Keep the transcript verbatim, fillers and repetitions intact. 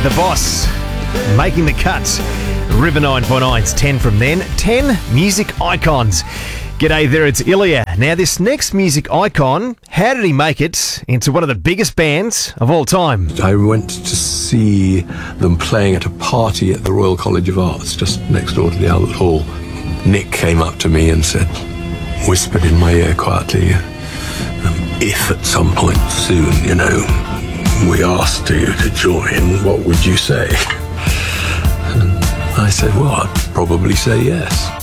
The Boss, making the cut. River nine four nine's ten from then. ten music icons. G'day there, it's Ilya. Now, this next music icon, how did he make it into one of the biggest bands of all time? I went to see them playing at a party at the Royal College of Arts, just next door to the Albert Hall. Nick came up to me and said, whispered in my ear quietly, um, if at some point soon, you know, we asked you to join, what would you say? And I said, well, I'd probably say yes.